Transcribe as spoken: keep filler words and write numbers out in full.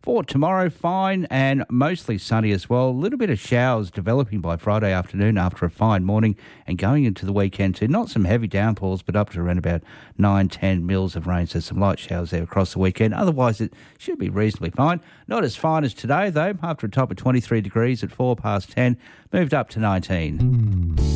For tomorrow, fine and mostly sunny as well. A little bit of showers developing by Friday afternoon after a fine morning and going into the weekend too. Not some heavy downpours, but up to around about nine, ten mils of rain. So some light showers there across the weekend. Otherwise, it should be reasonably fine. Not as fine as today, though. After a top of twenty-three degrees at four past ten, moved up to nineteen.